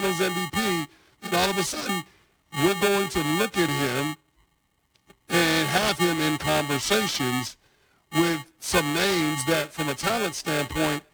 Finals MVP, then all of a sudden we're going to look at him and have him in conversations with some names that, from a talent standpoint,